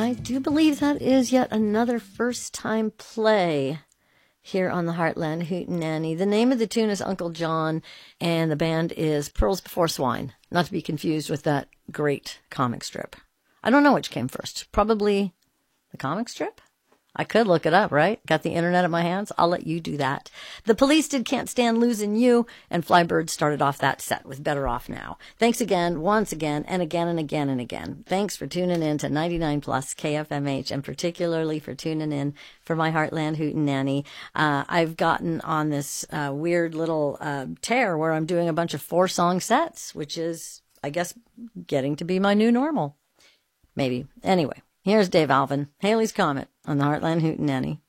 I do believe that is yet another first-time play here on the Heartland Hootenanny. The name of the tune is Uncle John, and the band is Pearls Before Swine, not to be confused with that great comic strip. I don't know which came first. Probably the comic strip? I could look it up, right? Got the internet at my hands? I'll let you do that. The Police did Can't Stand Losing You, and Flybird started off that set with Better Off Now. Thanks again, once again, and again and again and again. Thanks for tuning in to 99 Plus KFMH, and particularly for tuning in for my Heartland Hootenanny. I've gotten on this weird little tear where I'm doing a bunch of 4-song sets, which is, I guess, getting to be my new normal. Maybe. Anyway. Here's Dave Alvin, Haley's Comet on the Heartland Hootenanny.